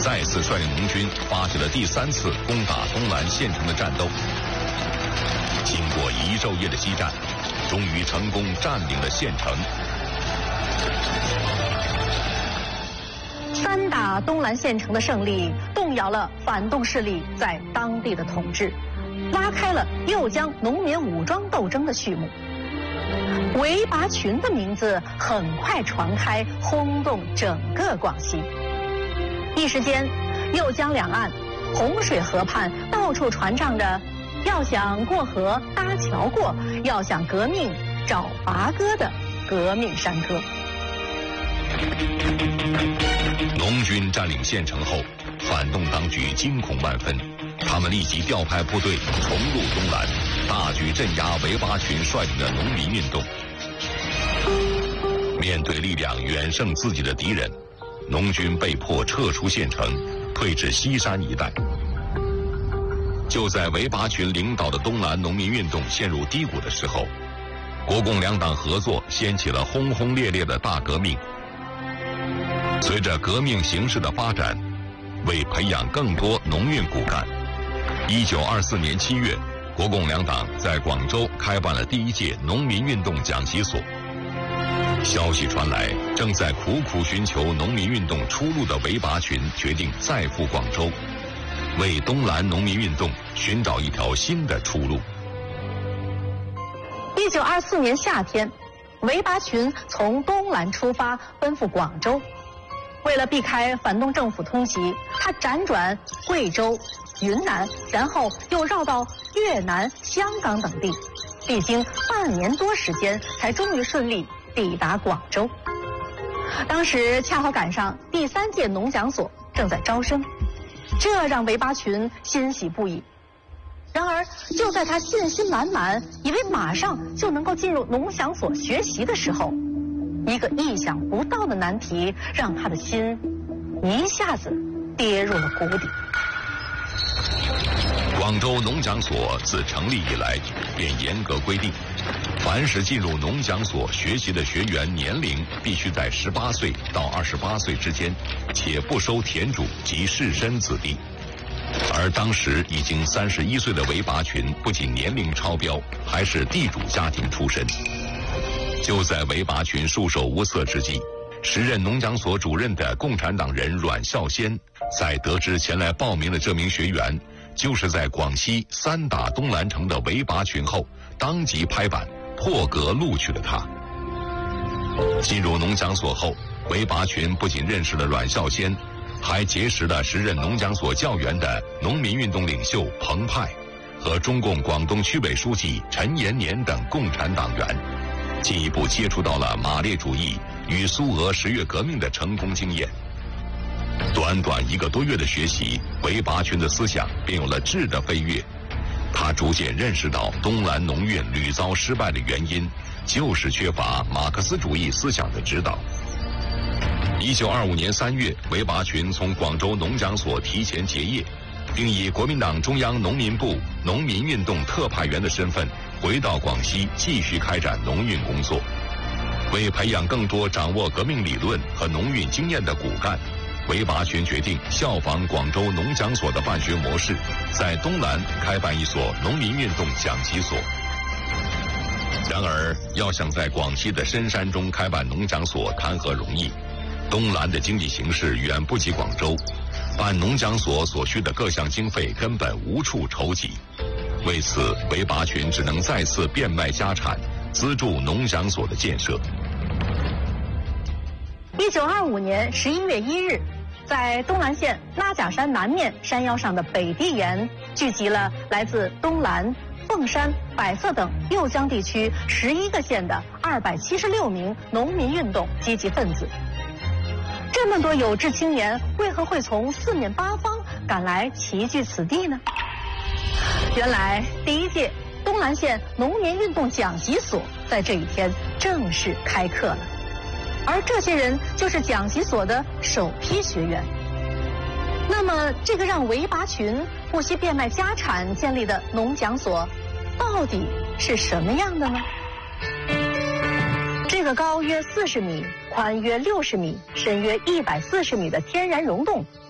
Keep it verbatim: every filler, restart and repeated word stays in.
再次率领农军发起了第三次攻打东兰县城的战斗。经过一昼夜的激战，终于成功占领了县城。 三打东兰县城的胜利，动摇了反动势力在当地的统治，拉开了右江农民武装斗争的序幕。韦拔群的名字很快传开，轰动整个广西。一时间，右江两岸、洪水河畔到处传唱着“要想过河搭桥过，要想革命找拔哥”的革命山歌。 农军占领县城后，反动当局惊恐万分，他们立即调派部队重入东兰，大举镇压韦拔群率领的农民运动。面对力量远胜自己的敌人，农军被迫撤出县城，退至西山一带。就在韦拔群领导的东兰农民运动陷入低谷的时候，国共两党合作掀起了轰轰烈烈的大革命。随着革命形势的发展，为培养更多农运骨干，一九二四年七月，国共两党在广州开办了第一届农民运动讲习所。消息传来，正在苦苦寻求农民运动出路的韦拔群决定再赴广州，为东兰农民运动寻找一条新的出路。 一九二四年夏天，韦拔群从东兰出发，奔赴广州。为了避开反动政府通缉，他辗转贵州、云南，然后又绕到越南、香港等地，历经半年多时间，才终于顺利抵达广州。当时恰好赶上第三届农讲所正在招生，这让韦拔群欣喜不已。然而，就在他信心满满，以为马上就能够进入农讲所学习的时候，一个意想不到的难题让他的心一下子跌入了谷底。 广州农讲所自成立以来便严格规定，凡是进入农讲所学习的学员年龄必须在十八岁到二十八岁之间，且不收田主及士绅子弟。而当时已经三十一岁的韦拔群不仅年龄超标，还是地主家庭出身。就在韦拔群束手无策之际，时任农讲所主任的共产党人阮孝先，在得知前来报名的这名学员就是在广西三打东兰城的韦拔群后，当即拍板破格录取了他。进入农讲所后，韦拔群不仅认识了阮孝先，还结识了时任农讲所教员的农民运动领袖彭湃和中共广东区委书记陈延年等共产党员，进一步接触到了马列主义与苏俄十月革命的成功经验。短短一个多月的学习，韦拔群的思想便有了质的飞跃。他逐渐认识到东兰农运屡遭失败的原因，就是缺乏马克思主义思想的指导。一九二五年三月，韦拔群从广州农讲所提前结业，并以国民党中央农民部农民运动特派员的身份回到广西，继续开展农运工作。为培养更多掌握革命理论和农运经验的骨干，韦拔群决定效仿广州农讲所的办学模式，在东兰开办一所农民运动讲习所。然而，要想在广西的深山中开办农讲所，谈何容易？东兰的经济形势远不及广州，办农讲所所需的各项经费根本无处筹集。为此，韦拔群只能再次变卖家产，资助农讲所的建设。 一九二五年十一月一日，在东兰县拉甲山南面山腰上的北堤岩，聚集了来自东兰、凤山、百色等右江地区十一个县的二百七十六名农民运动积极分子。这么多有志青年，为何会从四面八方赶来齐聚此地呢？原来，第一届东兰县农民运动讲习所在这一天正式开课了，而这些人就是讲习所的首批学员。那么，这个让韦拔群不惜变卖家产建立的农讲所，到底是什么样的呢？这个高约四十米、宽约六十米、深约一百四十米的天然溶洞